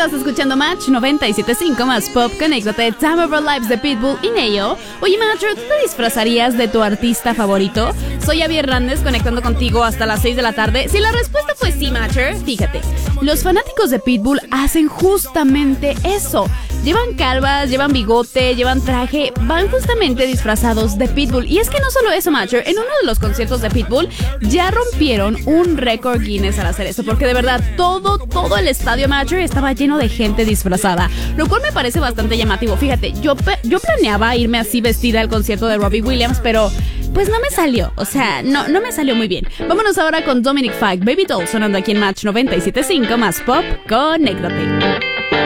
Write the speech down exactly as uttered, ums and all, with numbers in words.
Estás escuchando Match noventa y siete punto cinco más Pop. Conéctate, Time of Our Lives de Pitbull y Neo. Oye, Matcher, ¿tú te disfrazarías de tu artista favorito? Soy Abby Hernández, conectando contigo hasta las seis de la tarde. Si la respuesta fue sí, Matcher, fíjate, los fanáticos de Pitbull hacen justamente eso. Llevan calvas, llevan bigote, llevan traje, van justamente disfrazados de Pitbull. Y es que no solo eso, Matcher, en uno de los conciertos de Pitbull ya rompieron un récord Guinness al hacer eso, porque de verdad todo, todo el estadio, Matcher, estaba lleno de gente disfrazada, lo cual me parece bastante llamativo. Fíjate, yo, yo planeaba irme así vestida al concierto de Robbie Williams, pero pues no me salió, o sea, no, no me salió muy bien. Vámonos ahora con Dominic Fike, Baby Doll, sonando aquí en Match noventa y siete punto cinco más Pop. Conéctate.